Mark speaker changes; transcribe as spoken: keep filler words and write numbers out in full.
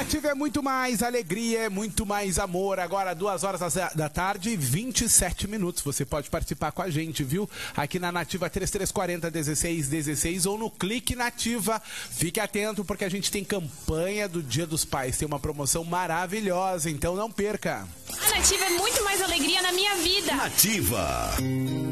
Speaker 1: Nativa é muito mais alegria, é muito mais amor. Agora, duas horas da tarde, vinte e sete minutos. Você pode participar com a gente, viu? Aqui na Nativa três três quatro zero, um seis um seis ou no Clique Nativa. Fique atento porque a gente tem campanha do Dia dos Pais. Tem uma promoção maravilhosa, então não perca.
Speaker 2: A Nativa é muito mais alegria na minha vida.
Speaker 3: Nativa.